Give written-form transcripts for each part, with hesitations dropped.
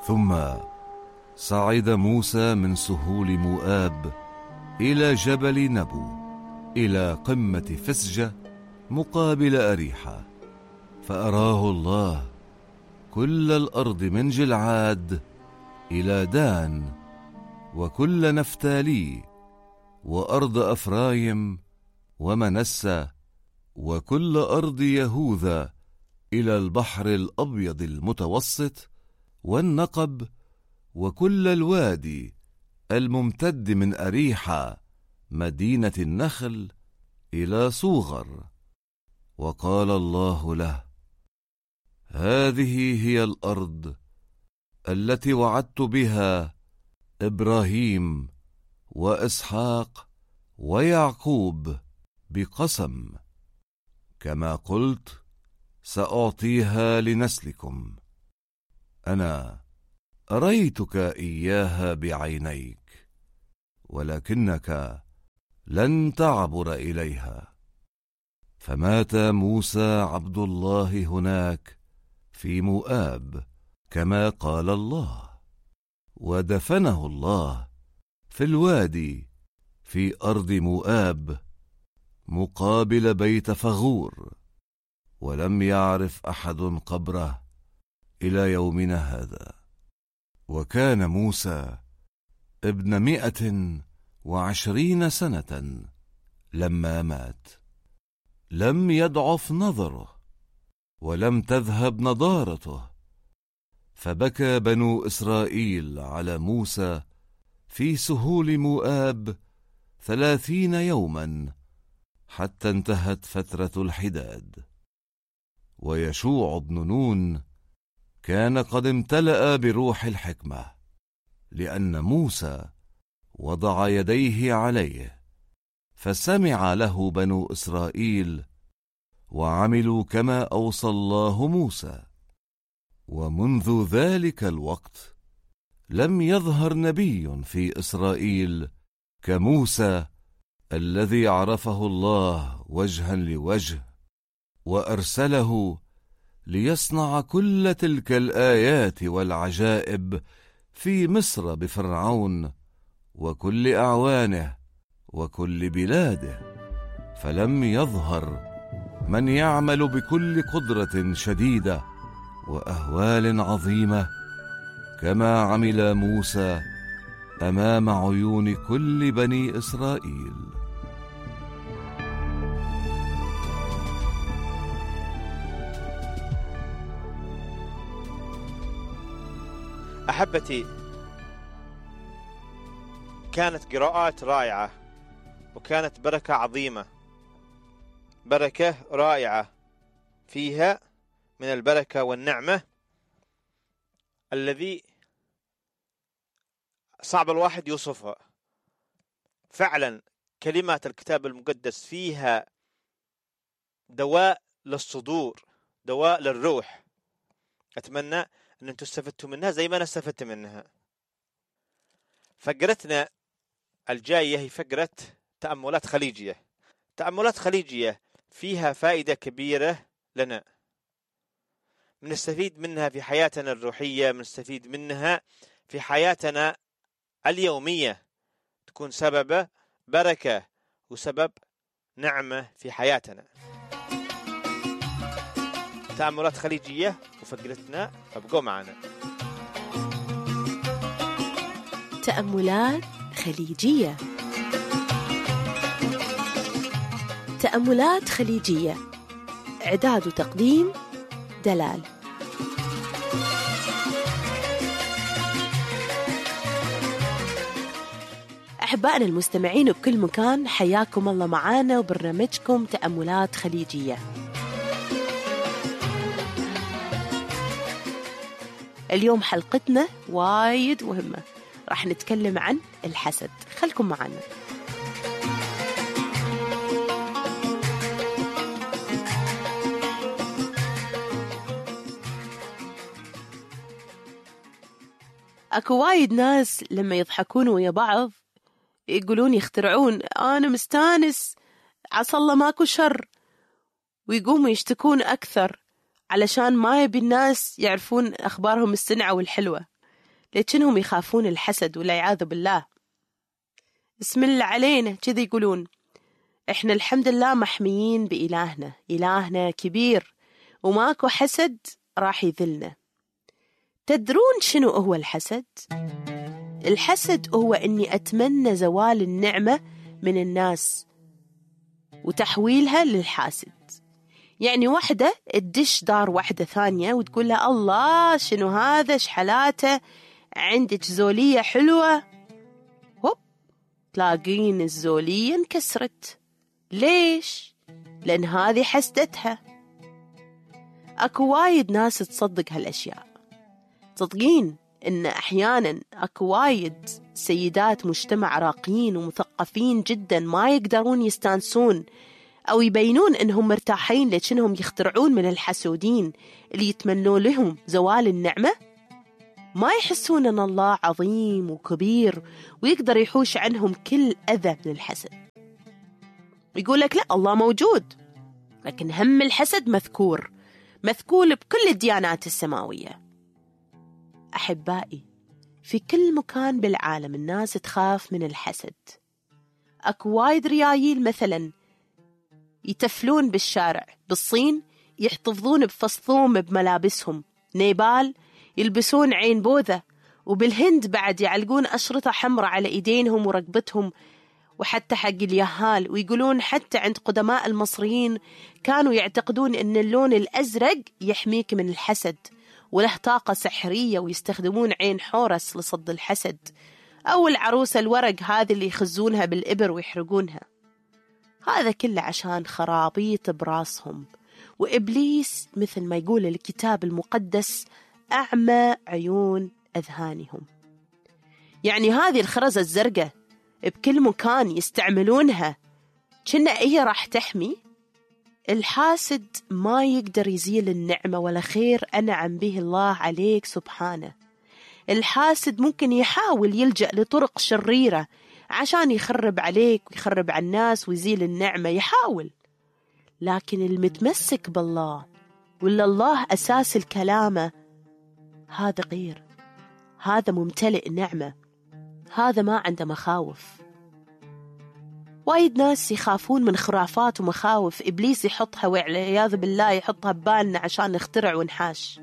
ثم صعد موسى من سهول مؤاب إلى جبل نبو إلى قمة فسجة مقابل أريحة، فأراه الله كل الأرض من جلعاد إلى دان وكل نفتالي وأرض أفرايم ومنسى وكل أرض يهوذا إلى البحر الأبيض المتوسط والنقب وكل الوادي الممتد من أريحة مدينة النخل إلى صوغر. وقال الله له: هذه هي الأرض التي وعدت بها إبراهيم وإسحاق ويعقوب بقسم، كما قلت سأعطيها لنسلكم. أنا أريتك إياها بعينيك، ولكنك لن تعبر إليها. فمات موسى عبد الله هناك في مؤاب كما قال الله، ودفنه الله في الوادي في أرض مؤاب مقابل بيت فغور، ولم يعرف أحد قبره إلى يومنا هذا. وكان موسى ابن 120 سنة لما مات، لم يضعف نظره ولم تذهب نضارته، فبكى بنو إسرائيل على موسى في سهول مؤاب 30 يوما حتى انتهت فترة الحداد. ويشوع بن نون كان قد امتلأ بروح الحكمة، لأن موسى وضع يديه عليه، فسمع له بنو إسرائيل وعملوا كما أوصى الله موسى. ومنذ ذلك الوقت لم يظهر نبي في إسرائيل كموسى الذي عرفه الله وجها لوجه، وأرسله ليصنع كل تلك الآيات والعجائب في مصر بفرعون وكل أعوانه وكل بلاده. فلم يظهر من يعمل بكل قدرة شديدة وأهوال عظيمة كما عمل موسى أمام عيون كل بني إسرائيل. أحبتي، كانت قراءات رائعة وكانت بركة عظيمة، بركة رائعة فيها من البركة والنعمة الذي صعب الواحد يوصفها. فعلا كلمات الكتاب المقدس فيها دواء للصدور، دواء للروح. أتمنى أن أنتم استفدتوا منها زي ما أنا استفدت منها. فقرتنا الجاية هي فقرة تأملات خليجية. تأملات خليجية فيها فائدة كبيرة لنا، بنستفيد منها في حياتنا الروحية، بنستفيد منها في حياتنا اليومية، تكون سبب بركة وسبب نعمة في حياتنا. تأملات خليجية وفقرتنا، ابقوا معنا. تأملات خليجية. تأملات خليجية، إعداد وتقديم دلال. أحبائنا المستمعين بكل مكان، حياكم الله معانا وبرنامجكم تأملات خليجية. اليوم حلقتنا وايد مهمة، راح نتكلم عن الحسد. خلكم معنا. أكو وايد ناس لما يضحكون ويا بعض يقولون يخترعون أنا مستانس عسى الله ماكو شر، ويقوموا يشتكون أكثر علشان ما يبي الناس يعرفون أخبارهم السنعة والحلوة. لكنهم يخافون الحسد والعياذ بالله. بسم الله علينا كذا يقولون إحنا الحمد لله محميين بإلهنا، إلهنا كبير وماكو حسد راح يذلنا. تدرون شنو هو الحسد؟ الحسد هو أني أتمنى زوال النعمة من الناس وتحويلها للحاسد. يعني واحدة تدش دار واحدة ثانية وتقول لها الله شنو هذا شحلاته عندك زولية حلوة، هوب تلاقين الزولية انكسرت. ليش؟ لأن هذه حسدتها. أكو وايد ناس تصدق هالأشياء. تصدقين إن أحيانا أكو وايد سيدات مجتمع راقيين ومثقفين جدا ما يقدرون يستانسون أو يبينون إنهم مرتاحين لكنهم يخترعون من الحسودين اللي يتمنون لهم زوال النعمة؟ ما يحسون أن الله عظيم وكبير ويقدر يحوش عنهم كل أذى من الحسد. يقول لك لا الله موجود، لكن هم الحسد مذكور بكل الديانات السماوية. أحبائي، في كل مكان بالعالم الناس تخاف من الحسد. أكو وايد ريايل مثلا يتفلون بالشارع، بالصين يحتفظون بفصلهم بملابسهم، نيبال يلبسون عين بوذا، وبالهند بعد يعلقون أشرطة حمراء على إيدينهم ورقبتهم وحتى حق اليهال. ويقولون حتى عند قدماء المصريين كانوا يعتقدون أن اللون الأزرق يحميك من الحسد وله طاقة سحرية، ويستخدمون عين حورس لصد الحسد، أو العروسة الورق هذه اللي يخزونها بالإبر ويحرقونها. هذا كله عشان خرابيط براسهم. وإبليس مثل ما يقول الكتاب المقدس أعمى عيون أذهانهم. يعني هذه الخرزة الزرقاء بكل مكان يستعملونها كنا هي راح تحمي. الحاسد ما يقدر يزيل النعمة ولا خير أنعم به الله عليك سبحانه. الحاسد ممكن يحاول يلجأ لطرق شريرة عشان يخرب عليك ويخرب على الناس ويزيل النعمة، يحاول. لكن المتمسك بالله ولا الله أساس الكلامة هذا غير، هذا ممتلئ نعمة، هذا ما عنده مخاوف. وايد ناس يخافون من خرافات ومخاوف إبليس يحطها والعياذ بالله يحطها ببالنا عشان نخترع ونحاش.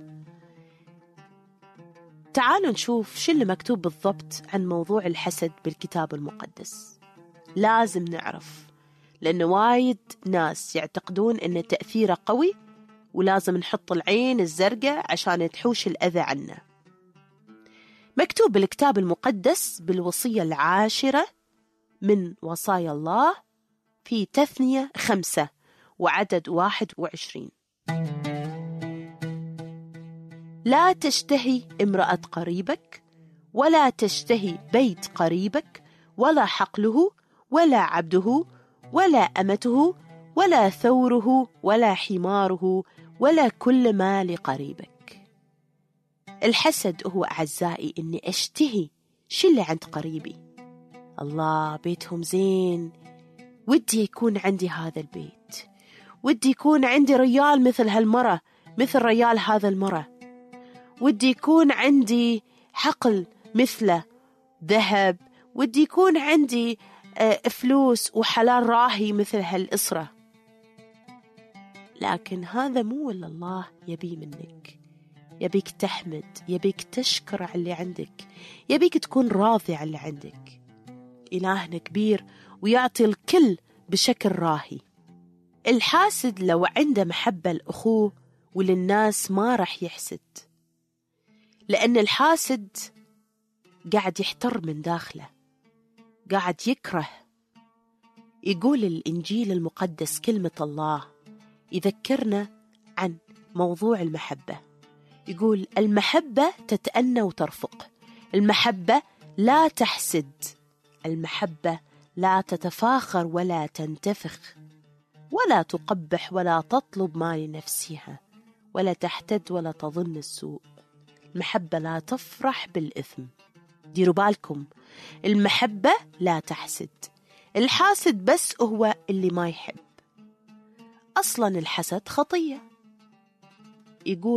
تعالوا نشوف شو اللي مكتوب بالضبط عن موضوع الحسد بالكتاب المقدس. لازم نعرف، لأن وايد ناس يعتقدون أن تأثيره قوي ولازم نحط العين الزرقاء عشان تحوش الأذى عنا. مكتوب بالكتاب المقدس بالوصية 10 من وصايا الله في تثنية 5 وعدد 21: لا تشتهي امرأة قريبك، ولا تشتهي بيت قريبك، ولا حقله، ولا عبده، ولا أمته، ولا ثوره، ولا حماره، ولا كل ما لقريبك. الحسد هو أعزائي إني أشتهي شو اللي عند قريبي. الله بيتهم زين، ودي يكون عندي هذا البيت، ودي يكون عندي ريال مثل هالمرة، مثل ريال هذا المرة، ودي يكون عندي حقل مثله، ذهب، ودي يكون عندي فلوس وحلال راهي مثل هالأسرة. لكن هذا مو اللي الله يبي منك. يبيك تحمد، يبيك تشكر على اللي عندك، يبيك تكون راضي على اللي عندك. إلهنا كبير ويعطي الكل بشكل راهي. الحاسد لو عنده محبة لأخوه وللناس ما رح يحسد، لأن الحاسد قاعد يحتر من داخله، قاعد يكره. يقول الإنجيل المقدس كلمة الله يذكرنا عن موضوع المحبة. يقول المحبة تتأنى وترفق، المحبة لا تحسد، المحبة لا تتفاخر ولا تنتفخ، ولا تقبح ولا تطلب ما لنفسها، ولا تحتد ولا تظن السوء. المحبة لا تفرح بالإثم. ديروا بالكم، المحبة لا تحسد. الحاسد بس هو اللي ما يحب. أصلا الحسد خطية. يقول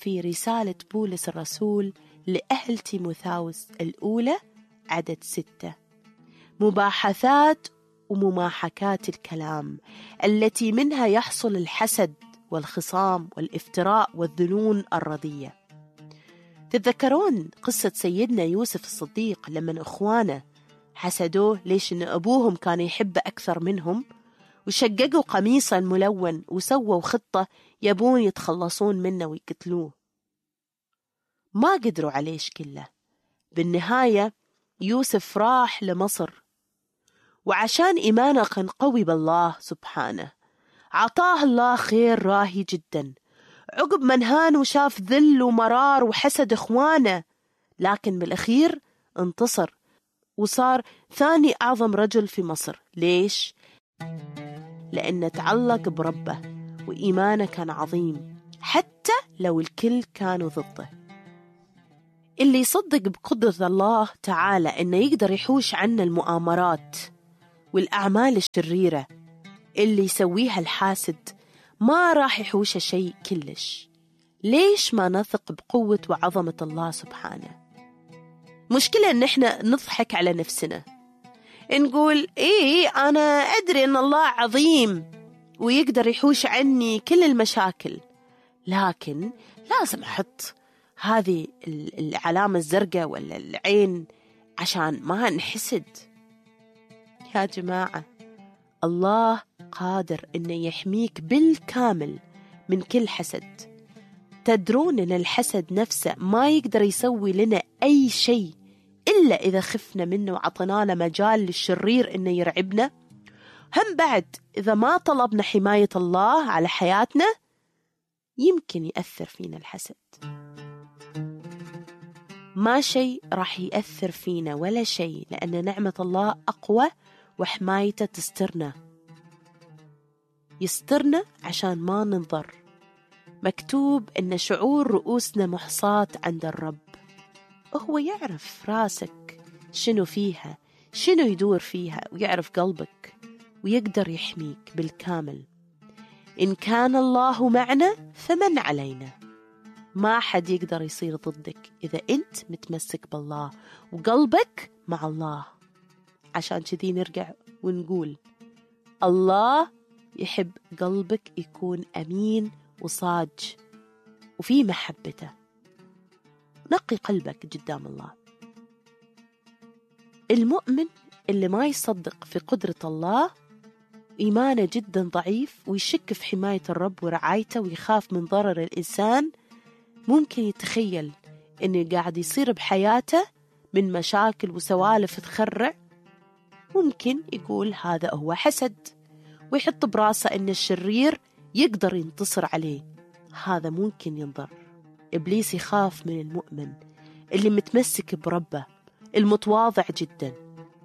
في رسالة بولس الرسول لأهل تيموثاوس الأولى عدد 6: مباحثات ومماحكات الكلام التي منها يحصل الحسد والخصام والافتراء والظنون الردية. تتذكرون قصة سيدنا يوسف الصديق لما أخوانه حسدوه ليش إن أبوهم كان يحب أكثر منهم، وشققوا قميصا ملون وسووا خطة يبون يتخلصون منه ويقتلوه. ما قدروا عليه كله. بالنهاية يوسف راح لمصر، وعشان إيمانه كان قوي بالله سبحانه عطاه الله خير راهي جدا. عقب ما انهان وشاف ذل ومرار وحسد إخوانه، لكن بالأخير انتصر وصار ثاني أعظم رجل في مصر. ليش؟ لأنه تعلق بربه وإيمانه كان عظيم حتى لو الكل كانوا ضده. اللي يصدق بقدرة الله تعالى إنه يقدر يحوش عنا المؤامرات والأعمال الشريرة اللي يسويها الحاسد، ما راح يحوش شيء كلش. ليش ما نثق بقوة وعظمة الله سبحانه؟ مشكلة إن إحنا نضحك على نفسنا، نقول إيه أنا أدري إن الله عظيم ويقدر يحوش عني كل المشاكل، لكن لازم أحط هذه العلامة الزرقاء ولا العين عشان ما نحسد. يا جماعة، الله قادر إنه يحميك بالكامل من كل حسد. تدرون إن الحسد نفسه ما يقدر يسوي لنا أي شيء إلا إذا خفنا منه وعطينا له مجال للشرير إنه يرعبنا. هم بعد إذا ما طلبنا حماية الله على حياتنا يمكن يأثر فينا الحسد. ما شيء راح يأثر فينا ولا شيء، لأن نعمة الله أقوى وحمايته يسترنا عشان ما ننضر. مكتوب إن شعور رؤوسنا محصاة عند الرب. هو يعرف راسك شنو فيها، شنو يدور فيها، ويعرف قلبك ويقدر يحميك بالكامل. إن كان الله معنا فمن علينا. ما حد يقدر يصير ضدك إذا أنت متمسك بالله وقلبك مع الله. عشان كذي نرجع ونقول الله يحب قلبك يكون أمين وصاج وفي محبته. نقي قلبك قدام الله. المؤمن اللي ما يصدق في قدرة الله إيمانه جدا ضعيف، ويشك في حماية الرب ورعايته، ويخاف من ضرر الإنسان. ممكن يتخيل إنه قاعد يصير بحياته من مشاكل وسوالف تخرع. ممكن يقول هذا هو حسد، ويحط براسه إن الشرير يقدر ينتصر عليه. هذا ممكن ينضر. إبليس يخاف من المؤمن اللي متمسك بربه المتواضع جدا.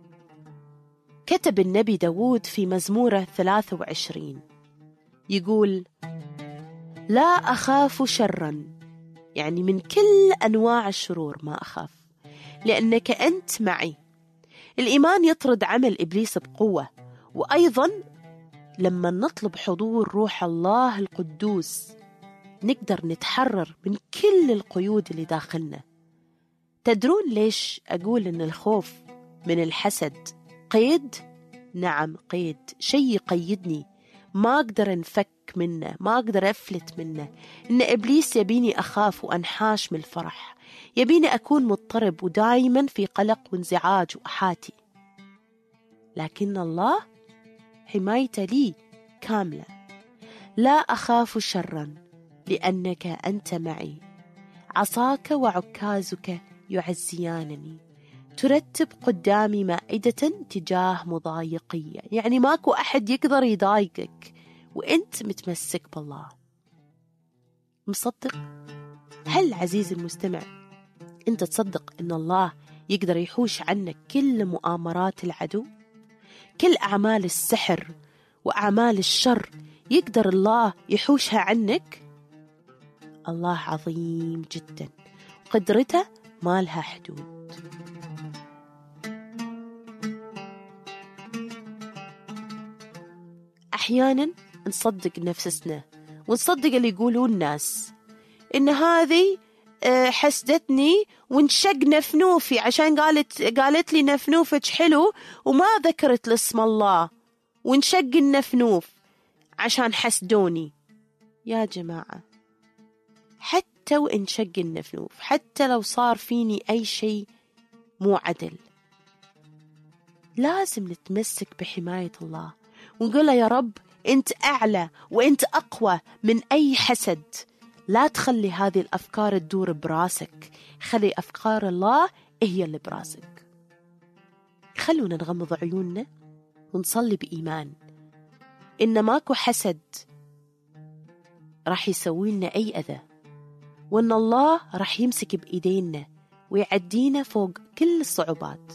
كتب النبي داود في مزموره 23 يقول: لا أخاف شرا، يعني من كل أنواع الشرور ما أخاف، لأنك أنت معي. الإيمان يطرد عمل إبليس بقوة. وأيضا لما نطلب حضور روح الله القدوس نقدر نتحرر من كل القيود اللي داخلنا. تدرون ليش أقول إن الخوف من الحسد قيد؟ نعم قيد، شيء يقيدني، ما أقدر انفك منه، ما أقدر أفلت منه. إن إبليس يبيني أخاف وأنحاش من الفرح، يبيني أكون مضطرب ودائما في قلق وانزعاج وأحاتي. لكن الله حمايته لي كاملة. لا أخاف شرا لأنك أنت معي، عصاك وعكازك يعزيانني، ترتب قدامي مائدة تجاه مضايقية. يعني ماكو أحد يقدر يضايقك وأنت متمسك بالله. مصدق؟ هل عزيزي المستمع أنت تصدق أن الله يقدر يحوش عنك كل مؤامرات العدو؟ كل أعمال السحر وأعمال الشر يقدر الله يحوشها عنك؟ الله عظيم جدا، قدرته ما لها حدود. أحيانا نصدق نفسنا ونصدق اللي يقولون الناس. إن هذه حسدتني ونشق نفنوفي عشان قالت لي نفنوفك حلو وما ذكرت لاسم الله، ونشق النفنوف عشان حسدوني. يا جماعة، حتى وإن شق النفنوف، حتى لو صار فيني أي شيء مو عدل، لازم نتمسك بحماية الله ونقول له يا رب أنت أعلى وأنت أقوى من أي حسد. لا تخلي هذه الأفكار تدور براسك، خلي أفكار الله هي اللي براسك. خلونا نغمض عيوننا ونصلي بإيمان إن ماكو حسد راح يسوي لنا أي أذى، وإن الله راح يمسك بإيدينا ويعدينا فوق كل الصعوبات.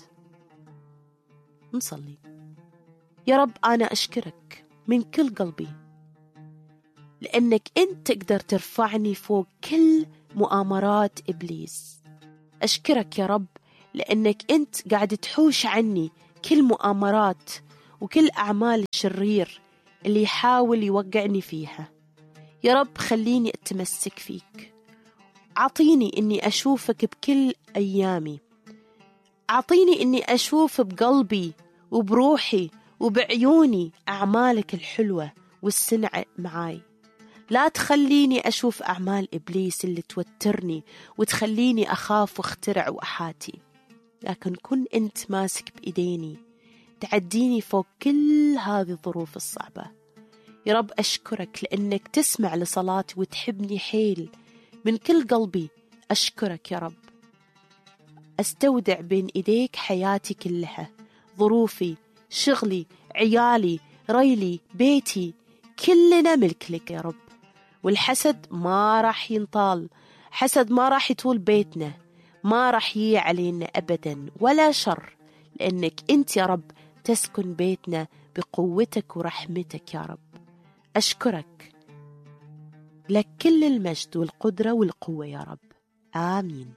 نصلي. يا رب أنا أشكرك من كل قلبي لأنك أنت تقدر ترفعني فوق كل مؤامرات إبليس. أشكرك يا رب لأنك أنت قاعد تحوش عني كل مؤامرات وكل أعمال الشرير اللي يحاول يوقعني فيها. يا رب خليني أتمسك فيك، أعطيني إني أشوفك بكل أيامي، أعطيني إني أشوف بقلبي وبروحي وبعيوني أعمالك الحلوة والسنع معاي. لا تخليني أشوف أعمال إبليس اللي توترني وتخليني أخاف واخترع وأحاتي، لكن كن أنت ماسك بإيديني تعديني فوق كل هذه الظروف الصعبة. يا رب أشكرك لأنك تسمع لصلاتي وتحبني حيل من كل قلبي. أشكرك يا رب. أستودع بين إيديك حياتي كلها، ظروفي، شغلي، عيالي، ريلي، بيتي، كلنا ملك لك يا رب. والحسد ما راح ينطال، حسد ما راح يطول بيتنا، ما راح يجي علينا أبدا ولا شر، لأنك أنت يا رب تسكن بيتنا بقوتك ورحمتك يا رب. أشكرك، لك كل المجد والقدرة والقوة يا رب. آمين.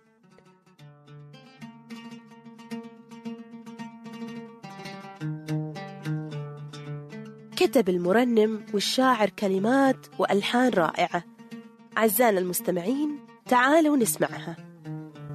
كتب المرنم والشاعر كلمات وألحان رائعة. أعزائنا المستمعين، تعالوا نسمعها.